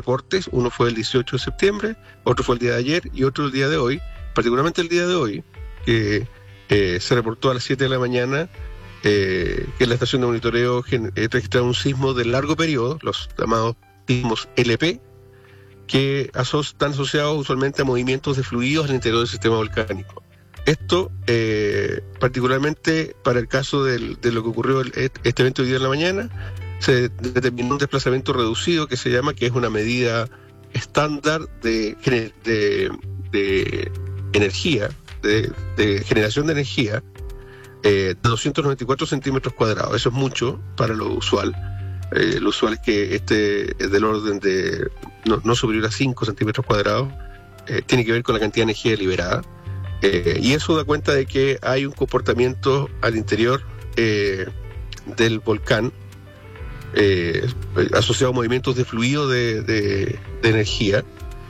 reportes. Uno fue el 18 de septiembre, otro fue el día de ayer y otro el día de hoy, particularmente el día de hoy, que se reportó a las 7 de la mañana que en la estación de monitoreo registraron un sismo de largo periodo, los llamados sismos LP, que están asociados usualmente a movimientos de fluidos al interior del sistema volcánico. Esto, particularmente para el caso de lo que ocurrió este evento hoy día en la mañana, se determinó un desplazamiento reducido que se llama, que es una medida estándar de energía, de generación de energía, de 294 centímetros cuadrados. Eso es mucho para lo usual. Lo usual es que es del orden de no superior a 5 centímetros cuadrados. Tiene que ver con la cantidad de energía liberada. Y eso da cuenta de que hay un comportamiento al interior del volcán asociado a movimientos de fluido de energía.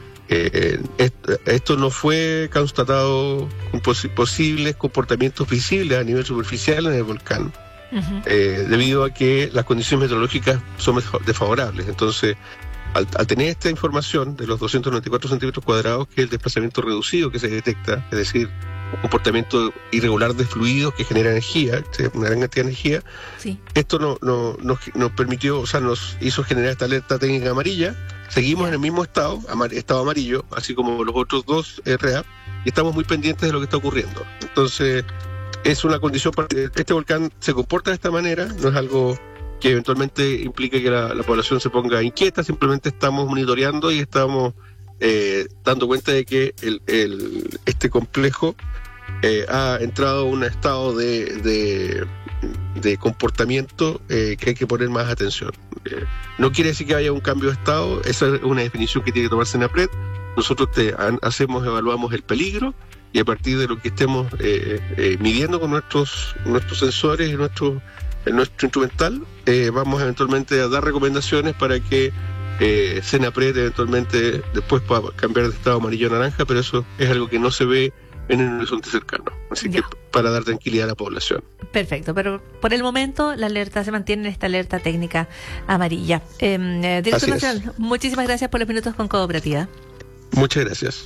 Esto no fue constatado con posibles comportamientos visibles a nivel superficial en el volcán, debido a que las condiciones meteorológicas son desfavorables. Entonces, al tener esta información de los 294 centímetros cuadrados, que es el desplazamiento reducido que se detecta, es decir, un comportamiento irregular de fluidos que genera energía, una gran cantidad de energía, sí. Esto nos permitió, o sea, nos hizo generar esta alerta técnica amarilla. Seguimos en el mismo estado amarillo, así como los otros dos RA, y estamos muy pendientes de lo que está ocurriendo. Entonces, es una condición, este volcán se comporta de esta manera, no es algo que eventualmente implique que la población se ponga inquieta, simplemente estamos monitoreando y estamos dando cuenta de que este complejo ha entrado en un estado de comportamiento que hay que poner más atención. No quiere decir que haya un cambio de estado, esa es una definición que tiene que tomarse en APRED. Nosotros evaluamos el peligro, y a partir de lo que estemos midiendo con nuestros sensores y nuestro instrumental, vamos eventualmente a dar recomendaciones para que Senapred eventualmente después pueda cambiar de estado amarillo a naranja, pero eso es algo que no se ve en el horizonte cercano. Así que para dar tranquilidad a la población. Perfecto, pero por el momento la alerta se mantiene en esta alerta técnica amarilla. Director Nacional, muchísimas gracias por los minutos con Cooperativa. Muchas gracias.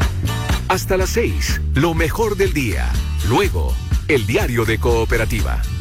Hasta las 6, lo mejor del día. Luego, el diario de Cooperativa.